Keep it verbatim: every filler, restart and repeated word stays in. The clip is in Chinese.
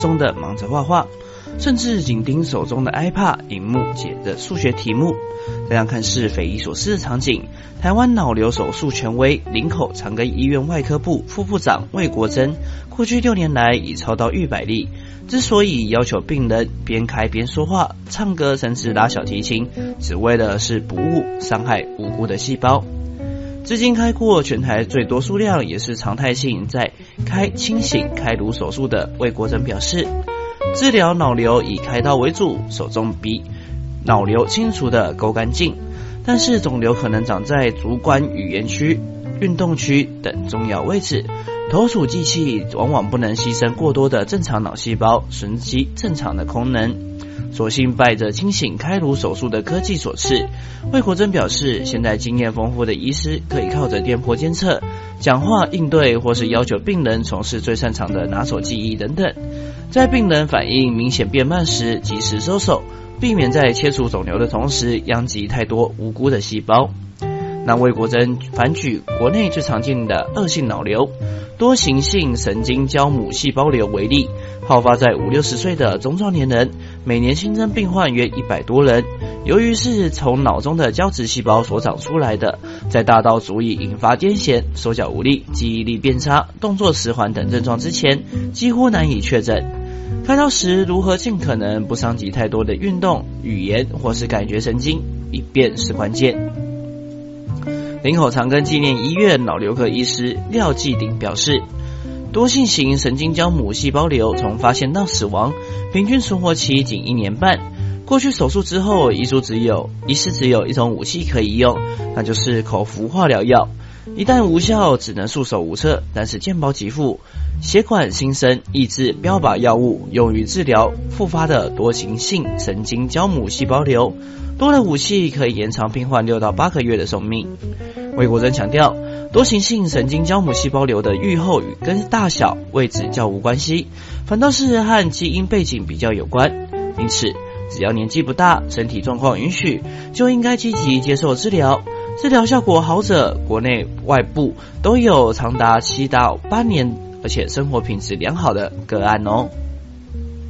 中的忙着画画，甚至紧盯手中的 iPad 荧幕解的数学题目。这样看似匪夷所思的场景，台湾脑瘤手术权威林口长庚医院外科部副部长魏国珍，过去六年来已超到逾百例。之所以要求病人边开边说话、唱歌，甚至拉小提琴，只为的是不误伤害无辜的细胞。至今开过全台最多数量，也是常态性在开清醒开颅手术的魏国珍表示，治疗脑瘤以开刀为主，手中比脑瘤清除的够干净，但是肿瘤可能长在足关语言区、运动区等重要位置。投鼠忌器往往不能牺牲过多的正常脑细胞，损及正常的功能。所幸拜着清醒开颅手术的科技所赐，魏国珍表示，现在经验丰富的医师可以靠着电波监测、讲话应对，或是要求病人从事最擅长的拿手技艺等等，在病人反应明显变慢时及时收手，避免在切除肿瘤的同时殃及太多无辜的细胞。那魏国珍反举国内最常见的恶性脑瘤多形性神经胶母细胞瘤为例，好发在五六十岁的中壮年人，每年新增病患约一百多人。由于是从脑中的胶质细胞所长出来的，在大到足以引发癫痫、手脚无力、记忆力变差、动作迟缓等症状之前，几乎难以确诊。开刀时如何尽可能不伤及太多的运动、语言或是感觉神经，以便是关键。林口长庚纪念医院脑瘤科医师廖继鼎表示，多性型神经胶母细胞瘤从发现到死亡，平均存活期仅一年半。过去手术之后，医师只有医师只有一种武器可以用，那就是口服化疗药。一旦无效，只能束手无策。但是健保给付血管新生抑制标靶药物，用于治疗复发的多形性神经胶母细胞瘤。多的武器可以延长病患六到八个月的寿命。魏国珍强调，多形性神经胶母细胞瘤的预后与跟大小、位置较无关系，反倒是和基因背景比较有关。因此，只要年纪不大、身体状况允许，就应该积极接受治疗。治疗效果好者，国内外部都有长达七到八年，而且生活品质良好的个案哦。